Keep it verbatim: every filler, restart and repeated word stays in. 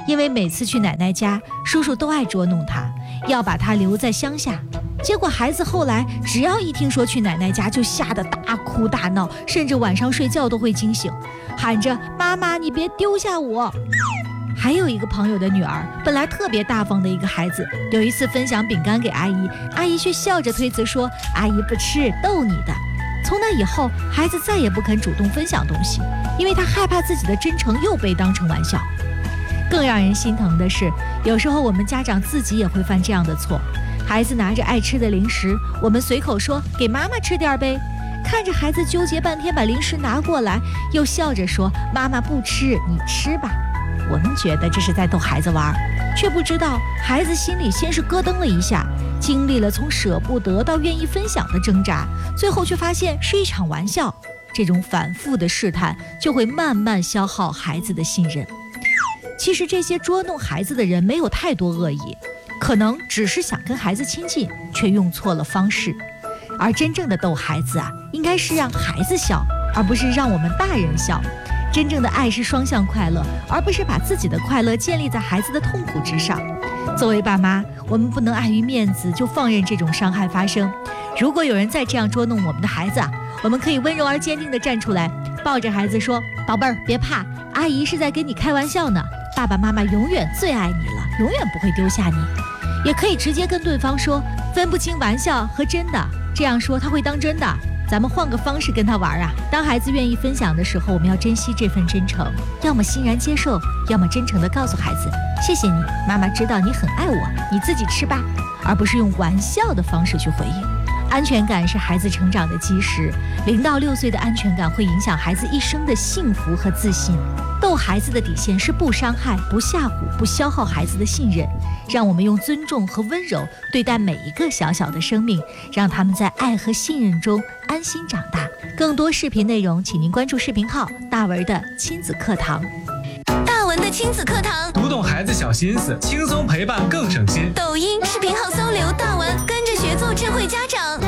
因为每次去奶奶家，叔叔都爱捉弄他，要把他留在乡下。结果孩子后来只要一听说去奶奶家，就吓得大哭大闹，甚至晚上睡觉都会惊醒，喊着妈妈你别丢下我。还有一个朋友的女儿，本来特别大方的一个孩子，有一次分享饼干给阿姨，阿姨却笑着推辞说阿姨不吃，逗你的。从那以后，孩子再也不肯主动分享东西，因为他害怕自己的真诚又被当成玩笑。更让人心疼的是，有时候我们家长自己也会犯这样的错，孩子拿着爱吃的零食，我们随口说给妈妈吃点呗，看着孩子纠结半天把零食拿过来，又笑着说妈妈不吃，你吃吧。我们觉得这是在逗孩子玩，却不知道孩子心里先是咯噔了一下，经历了从舍不得到愿意分享的挣扎，最后却发现是一场玩笑。这种反复的试探就会慢慢消耗孩子的信任。其实这些捉弄孩子的人没有太多恶意，可能只是想跟孩子亲近，却用错了方式。而真正的逗孩子啊，应该是让孩子笑，而不是让我们大人笑。真正的爱是双向快乐，而不是把自己的快乐建立在孩子的痛苦之上。作为爸妈，我们不能碍于面子就放任这种伤害发生。如果有人再这样捉弄我们的孩子啊，我们可以温柔而坚定地站出来，抱着孩子说宝贝儿别怕，阿姨是在跟你开玩笑呢，爸爸妈妈永远最爱你了，永远不会丢下你。也可以直接跟对方说分不清玩笑和真的，这样说他会当真的。咱们换个方式跟他玩啊！当孩子愿意分享的时候，我们要珍惜这份真诚，要么欣然接受，要么真诚地告诉孩子谢谢你，妈妈知道你很爱我，你自己吃吧，而不是用玩笑的方式去回应。安全感是孩子成长的基石，零到六岁的安全感会影响孩子一生的幸福和自信。逗孩子的底线是不伤害、不吓唬、不消耗孩子的信任。让我们用尊重和温柔对待每一个小小的生命，让他们在爱和信任中安心长大。更多视频内容，请您关注视频号大文的亲子课堂。 大文的亲子课堂， 读懂孩子小心思，轻松陪伴更省心。 抖音视频号搜刘大文，跟着学做智慧家长。